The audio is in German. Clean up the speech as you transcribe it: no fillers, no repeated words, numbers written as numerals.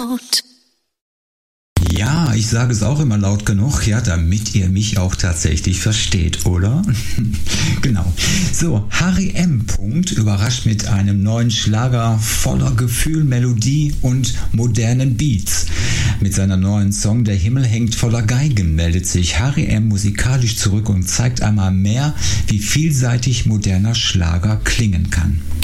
Ja, ich sage es auch immer laut genug, ja, damit ihr mich auch tatsächlich versteht, oder? Genau. So, Harry M. überrascht mit einem neuen Schlager voller Gefühl, Melodie und modernen Beats. Mit seiner neuen Song Der Himmel hängt voller Geigen meldet sich Harry M. musikalisch zurück und zeigt einmal mehr, wie vielseitig moderner Schlager klingen kann.